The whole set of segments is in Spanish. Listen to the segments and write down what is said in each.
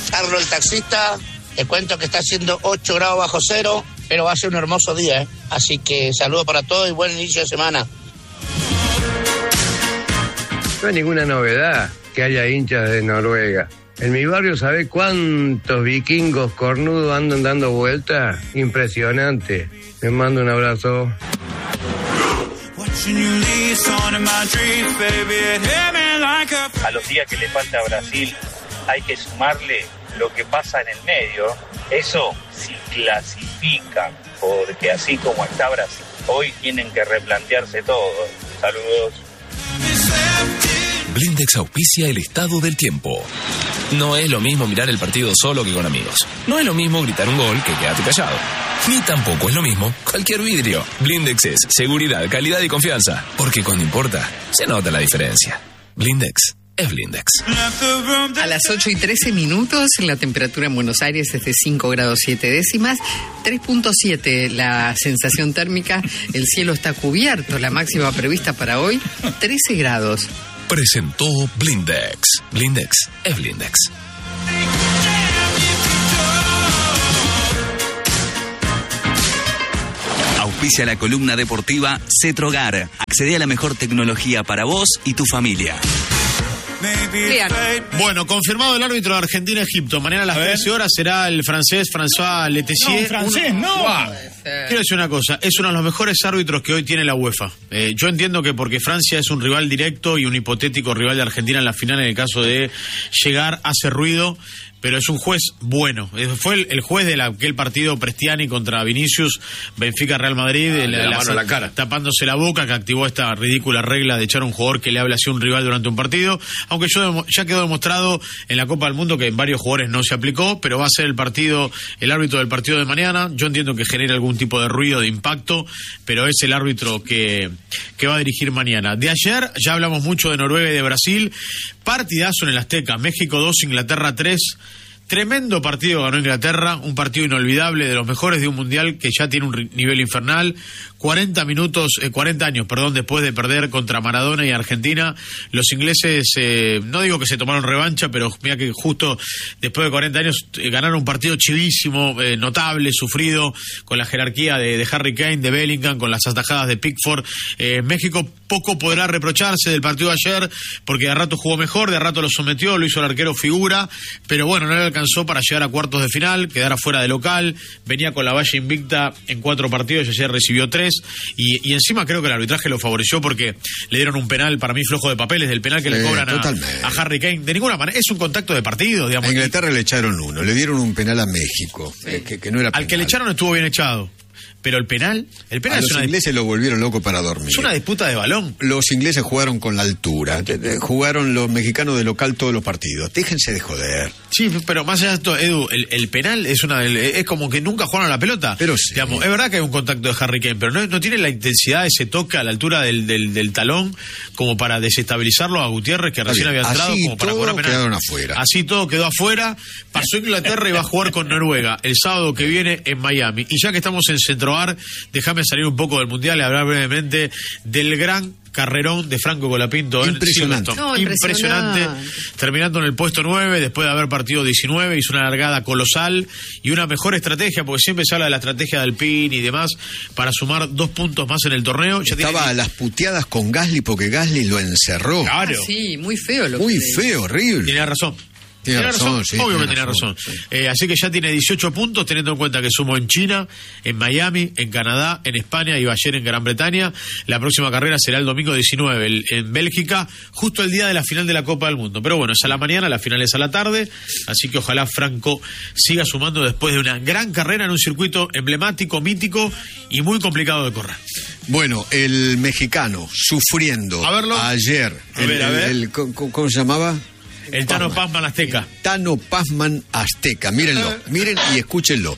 Carlos el taxista, te cuento que está haciendo 8 grados bajo cero, pero va a ser un hermoso día, ¿eh? Así que saludos para todos y buen inicio de semana. No hay ninguna novedad que haya hinchas de Noruega. En mi barrio, ¿sabés cuántos vikingos cornudos andan dando vueltas? Impresionante. Les mando un abrazo. A los días que le falta a Brasil hay que sumarle lo que pasa en el medio. Eso si clasifican, porque así como está Brasil, hoy tienen que replantearse todo. Saludos. Blindex auspicia el estado del tiempo. No es lo mismo mirar el partido solo que con amigos. No es lo mismo gritar un gol que quedarte callado. Ni tampoco es lo mismo cualquier vidrio. Blindex es seguridad, calidad y confianza. Porque cuando importa, se nota la diferencia. Blindex es Blindex. A las 8:13, la temperatura en Buenos Aires es de 5 grados 7 décimas, 3.7 la sensación térmica, el cielo está cubierto, la máxima prevista para hoy, 13 grados. Presentó Blindex. Blindex es Blindex. Auspicia la columna deportiva Cetrogar. Accede a la mejor tecnología para vos y tu familia. Bueno, confirmado el árbitro de Argentina-Egipto. Mañana a las 13 horas será el francés François Letessier. No, francés, no. Wow. Quiero decir una cosa, es uno de los mejores árbitros que hoy tiene la UEFA. Yo entiendo que porque Francia es un rival directo y un hipotético rival de Argentina en la final, en el caso de llegar, hace ruido, pero es un juez bueno. Fue el juez de aquel partido Prestiani contra Vinicius, Benfica-Real Madrid, la mano en la cara, tapándose la boca, que activó esta ridícula regla de echar a un jugador que le habla así a un rival durante un partido, aunque ya quedó demostrado en la Copa del Mundo que en varios jugadores no se aplicó, pero va a ser el árbitro del partido de mañana. Yo entiendo que genera algún tipo de ruido, de impacto, pero es el árbitro que va a dirigir mañana. De ayer ya hablamos mucho de Noruega y de Brasil. Partidazo en el Azteca, México 2, Inglaterra 3. Tremendo partido ganó Inglaterra, un partido inolvidable, de los mejores de un mundial que ya tiene un nivel infernal. 40 años, después de perder contra Maradona y Argentina, los ingleses, no digo que se tomaron revancha, pero mira que justo después de 40 años ganaron un partido chivísimo, notable, sufrido, con la jerarquía de Harry Kane, de Bellingham, con las atajadas de Pickford. México poco podrá reprocharse del partido de ayer, porque de rato jugó mejor, de rato lo sometió, lo hizo el arquero figura, pero bueno, no le alcanzó para llegar a cuartos de final, quedar afuera de local, venía con la valla invicta en 4 partidos y ayer recibió 3, y encima creo que el arbitraje lo favoreció porque le dieron un penal para mí flojo de papeles, del penal que le cobran a Harry Kane. De ninguna manera, es un contacto de partido, digamos. A Inglaterra le echaron uno, le dieron un penal a México, que no era penal. Al que le echaron estuvo bien echado. Pero el penal los ingleses lo volvieron loco para dormir. Es una disputa de balón. Los ingleses jugaron con la altura, jugaron los mexicanos de local todos los partidos. Déjense de joder. Sí, pero más allá de esto, Edu, el penal es como que nunca jugaron a la pelota. Pero sí. Digamos, es verdad que hay un contacto de Harry Kane, pero no tiene la intensidad de ese toque a la altura del talón como para desestabilizarlo a Gutiérrez, que recién había entrado, como para cobrar penal. Quedaron afuera. Así todo quedó afuera. Pasó Inglaterra y va a jugar con Noruega el sábado que viene en Miami. Y ya que estamos en Centroar, déjame salir un poco del Mundial y hablar brevemente del gran carrerón de Franco Colapinto. Impresionante. Impresionante. Terminando en el puesto 9, después de haber partido 19, hizo una largada colosal y una mejor estrategia, porque siempre se habla de la estrategia del PIN y demás, para sumar 2 puntos más en el torneo. Estaba a las puteadas con Gasly porque Gasly lo encerró. Claro. Sí, muy feo. Muy feo, horrible. Tiene razón. Tiene razón, sí. Obvio que tiene razón. Así que ya tiene 18 puntos, teniendo en cuenta que sumó en China, en Miami, en Canadá, en España y ayer en Gran Bretaña. La próxima carrera será el domingo 19 en Bélgica, justo el día de la final de la Copa del Mundo. Pero bueno, es a la mañana, la final es a la tarde, así que ojalá Franco siga sumando después de una gran carrera en un circuito emblemático, mítico y muy complicado de correr. Bueno, el mexicano sufriendo ayer. A ver. ¿Cómo se llamaba? El Tano Pazman Azteca. Tano Pazman Azteca. Mírenlo, miren y escúchenlo.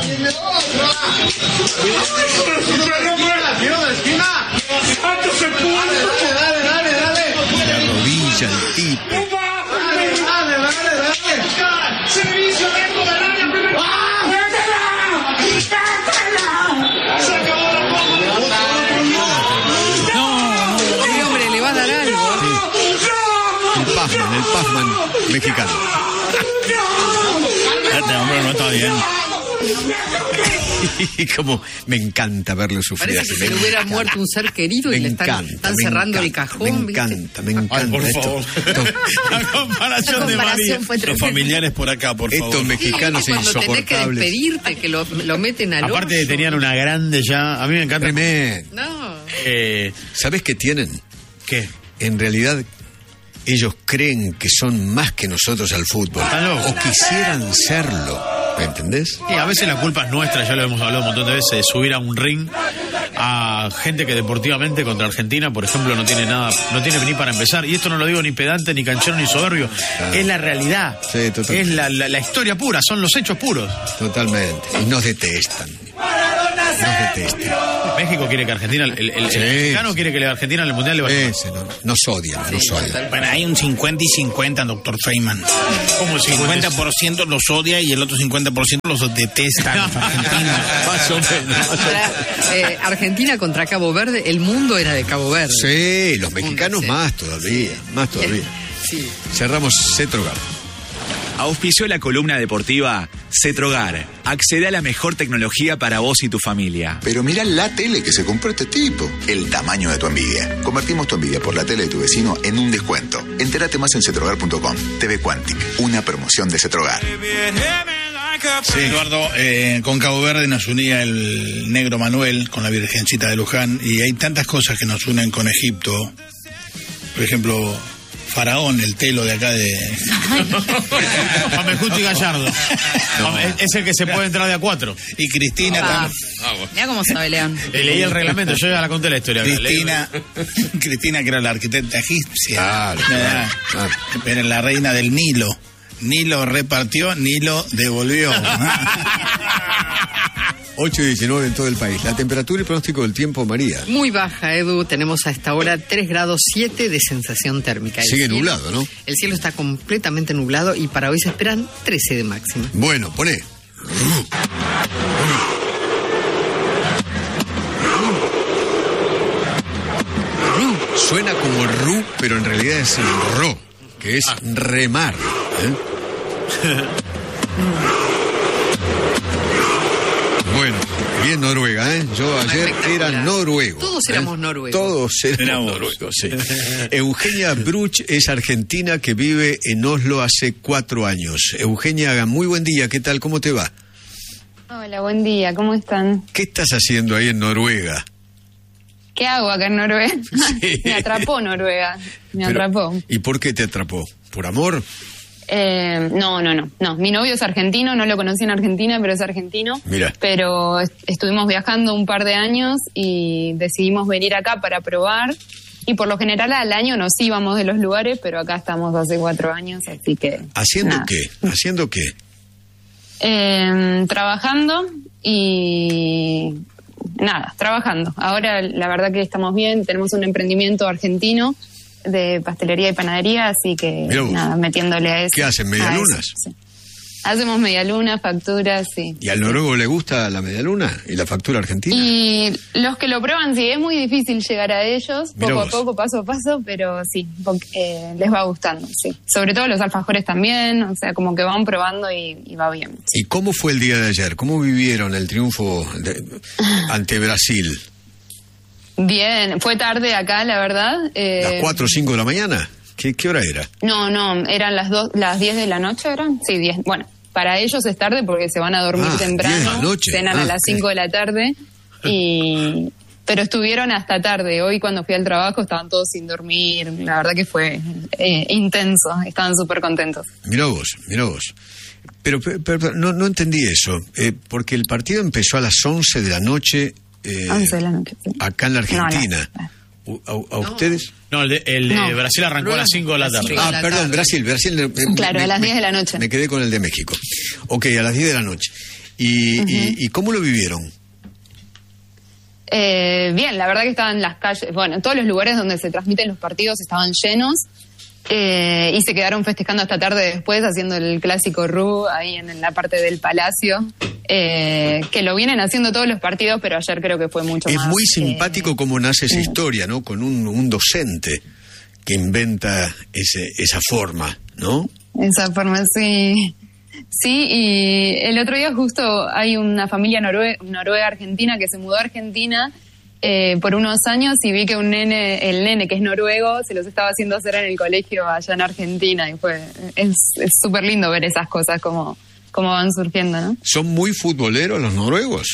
¡Antes se puede! el Pacman mexicano. Este hombre no está bien. Y como me encanta verlo sufrir. Parece que se le hubiera muerto un ser querido y le están cerrando el cajón. Me encanta. Ay, por favor. La comparación de María. Los familiares por acá, por favor. Estos mexicanos cuando insoportables. tenés que despedirte, que lo meten al Aparte hoyo. tenían una grande ya. A mí me encanta. Tremendo. No. ¿Sabés qué tienen? ¿Qué? En realidad, ellos creen que son más que nosotros al fútbol. Están locos. O quisieran serlo. ¿Me entendés? Y a veces la culpa es nuestra, ya lo hemos hablado un montón de veces, de subir a un ring a gente que deportivamente contra Argentina, por ejemplo, no tiene ni para empezar. Y esto no lo digo ni pedante, ni canchero, ni soberbio. Claro. Es la realidad. Sí, es la historia pura, son los hechos puros. Totalmente. Y nos detestan. Nos detestan. México quiere que Argentina, el mexicano quiere que Argentina en el Mundial le vaya. Nos odian. Bueno, hay un 50 y 50, doctor Feynman. ¿Cómo el 50% los odia y el otro 50% los detesta a los argentinos. Más o menos. Argentina contra Cabo Verde, el mundo era de Cabo Verde. Sí, los mexicanos más todavía. Sí. Cerramos Cetrogar. Auspició la columna deportiva Cetrogar. Accede a la mejor tecnología para vos y tu familia. Pero mirá la tele que se compró este tipo. El tamaño de tu envidia. Convertimos tu envidia por la tele de tu vecino en un descuento. Entérate más en cetrogar.com. TV Quantic, una promoción de Cetrogar. Sí, Eduardo, con Cabo Verde nos unía el negro Manuel con la Virgencita de Luján, y hay tantas cosas que nos unen con Egipto. Por ejemplo, Faraón, el telo de acá de... Pamejuto y Gallardo. No. Es el que se puede entrar de a 4. Y Cristina también. Mira cómo sabe León. Leí el reglamento, yo ya la conté la historia. Cristina, que era la arquitecta egipcia. Claro. Era la reina del Nilo. Nilo repartió, Nilo devolvió. 8:19 en todo el país. La temperatura y pronóstico del tiempo, María. Muy baja, Edu. Tenemos a esta hora 3 grados 7 de sensación térmica. Sigue nublado, ¿no? El cielo está completamente nublado y para hoy se esperan 13 de máxima. Bueno, poné. Suena como ru, pero en realidad es ro, que es remar. Bueno, bien Noruega, ¿eh? Yo ayer era noruego. Todos éramos noruegos. Todos éramos noruegos, sí. Eugenia Bruch es argentina que vive en Oslo hace 4 años. Eugenia, muy buen día, ¿qué tal? ¿Cómo te va? Hola, buen día, ¿cómo están? ¿Qué estás haciendo ahí en Noruega? ¿Qué hago acá en Noruega? Sí. Me atrapó Noruega, atrapó. ¿Y por qué te atrapó? ¿Por amor? No. Mi novio es argentino, no lo conocí en Argentina, pero es argentino. Mira. Pero estuvimos viajando un par de años y decidimos venir acá para probar. Y por lo general al año nos íbamos de los lugares, pero acá estamos hace 4 años, así que... ¿Haciendo qué? ¿Haciendo qué? Trabajando y... Nada, trabajando. Ahora la verdad que estamos bien, tenemos un emprendimiento argentino de pastelería y panadería, así que nada, metiéndole a eso. ¿Qué hacen, medialunas? Sí. Hacemos medialunas, facturas, sí. ¿Y al noruego le gusta la medialuna y la factura argentina? Y los que lo prueban, sí, es muy difícil llegar a ellos, poco a poco, paso a paso, pero sí, les va gustando, sí. Sobre todo los alfajores también, o sea, como que van probando y va bien. ¿Y cómo fue el día de ayer? ¿Cómo vivieron el triunfo ante Brasil? Bien, fue tarde acá, la verdad. ¿Las 4 o 5 de la mañana? ¿Qué hora era? No, eran las 10 de la noche, ¿eran? Sí, 10. Bueno, para ellos es tarde porque se van a dormir temprano. 10 de la noche. Cenan a las 5 de la tarde. Pero estuvieron hasta tarde. Hoy cuando fui al trabajo estaban todos sin dormir. La verdad que fue intenso. Estaban súper contentos. Mirá vos. Pero no entendí eso. Porque el partido empezó a las 11 de la noche. 11 de la noche, sí. Acá en la Argentina. ¿A ustedes? No, el de Brasil arrancó a las 5 de la tarde. Perdón, Brasil. Claro, a las 10 de la noche. Me quedé con el de México. Ok, a las 10 de la noche. ¿Y cómo lo vivieron? Bien, la verdad que estaban las calles, bueno, todos los lugares donde se transmiten los partidos estaban llenos. Y se quedaron festejando hasta tarde después, haciendo el clásico Ru ahí en la parte del Palacio, que lo vienen haciendo todos los partidos, pero ayer creo que fue mucho más. Es muy simpático cómo nace esa historia, ¿no? Con un docente que inventa esa forma, ¿no? Esa forma, sí. Sí, y el otro día justo hay una familia noruega-argentina que se mudó a Argentina por unos años y vi que el nene que es noruego se los estaba haciendo hacer en el colegio allá en Argentina y es súper lindo ver esas cosas como van surgiendo, ¿no? ¿Son muy futboleros los noruegos?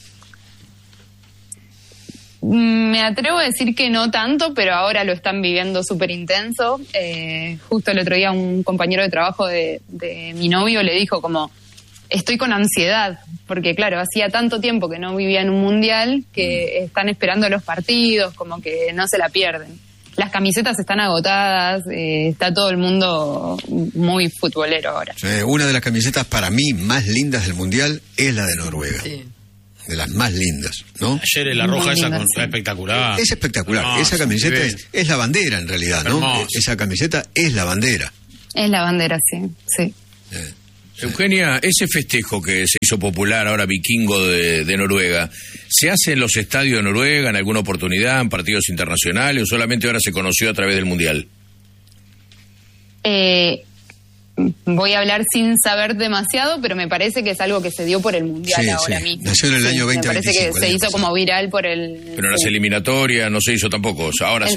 Me atrevo a decir que no tanto, pero ahora lo están viviendo súper intenso. Justo el otro día un compañero de trabajo de mi novio le dijo como, estoy con ansiedad, porque claro, hacía tanto tiempo que no vivía en un mundial que están esperando los partidos, como que no se la pierden. Las camisetas están agotadas, está todo el mundo muy futbolero ahora. Una de las camisetas para mí más lindas del mundial es la de Noruega. Sí. De las más lindas, ¿no? Ayer la roja esa fue espectacular. Es espectacular. No, esa camiseta es la bandera en realidad, ¿no? Hermoso. Esa camiseta es la bandera. Es la bandera, sí. Eugenia, ese festejo que se hizo popular ahora vikingo de Noruega, ¿se hace en los estadios de Noruega en alguna oportunidad, en partidos internacionales, o solamente ahora se conoció a través del Mundial? Voy a hablar sin saber demasiado, pero me parece que es algo que se dio por el Mundial ahora mismo. Nació en el año 2025. Me parece que se hizo como viral por el... Pero en las eliminatorias no se hizo tampoco, ahora